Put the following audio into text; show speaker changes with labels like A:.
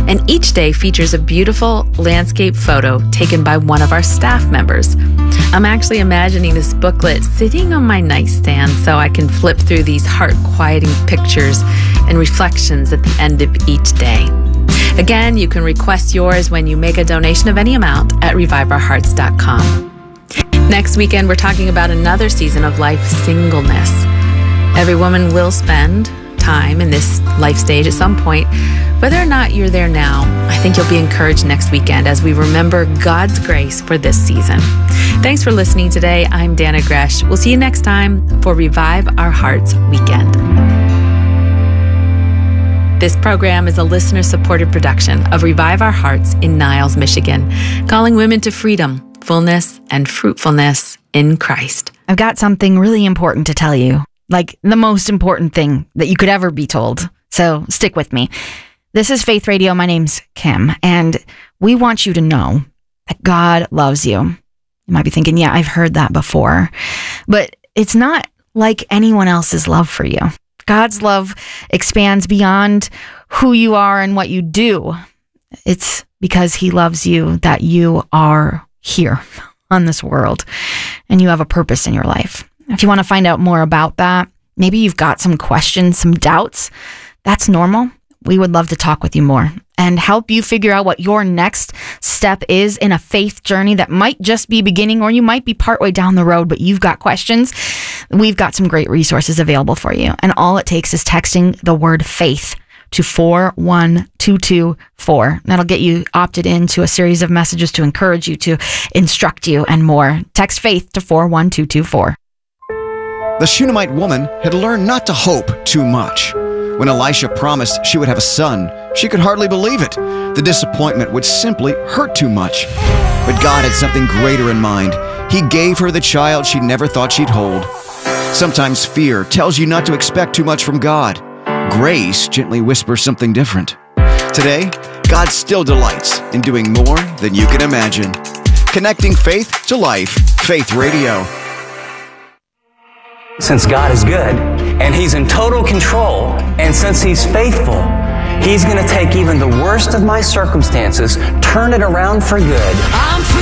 A: And each day features a beautiful landscape photo taken by one of our staff members. I'm actually imagining this booklet sitting on my nightstand so I can flip through these heart-quieting pictures and reflections at the end of each day. Again, you can request yours when you make a donation of any amount at reviveourhearts.com. Next weekend, we're talking about another season of life singleness. Every woman will spend time in this life stage at some point. Whether or not you're there now, I think you'll be encouraged next weekend as we remember God's grace for this season. Thanks for listening today. I'm Dana Gresh. We'll see you next time for Revive Our Hearts Weekend. This program is a listener-supported production of Revive Our Hearts in Niles, Michigan, calling women to freedom, fullness, and fruitfulness in Christ.
B: I've got something really important to tell you, like the most important thing that you could ever be told. So stick with me. This is Faith Radio. My name's Kim, and we want you to know that God loves you. You might be thinking, yeah, I've heard that before, but it's not like anyone else's love for you. God's love expands beyond who you are and what you do. It's because he loves you that you are here on this world and you have a purpose in your life. If you want to find out more about that, maybe you've got some questions, some doubts, that's normal. We would love to talk with you more and help you figure out what your next step is in a faith journey that might just be beginning, or you might be partway down the road, but you've got questions. We've got some great resources available for you. And all it takes is texting the word faith to 41224. That'll get you opted into a series of messages to encourage you, to instruct you, and more. Text faith to 41224.
C: The Shunammite woman had learned not to hope too much. When Elisha promised she would have a son, she could hardly believe it. The disappointment would simply hurt too much. But God had something greater in mind. He gave her the child she never thought she'd hold. Sometimes fear tells you not to expect too much from God. Grace gently whispers something different. Today, God still delights in doing more than you can imagine. Connecting faith to life. Faith Radio.
D: Since God is good, and he's in total control, and since he's faithful, he's going to take even the worst of my circumstances, turn it around for good.